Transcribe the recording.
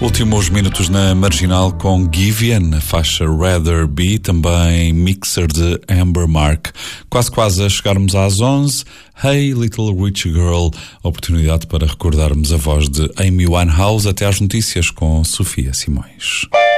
Últimos minutos na Marginal com Givian, a faixa Rather Be, também Mixer de Amber Mark. Quase a chegarmos às 11. Hey Little Rich Girl, oportunidade para recordarmos a voz de Amy Winehouse até às notícias com Sofia Simões.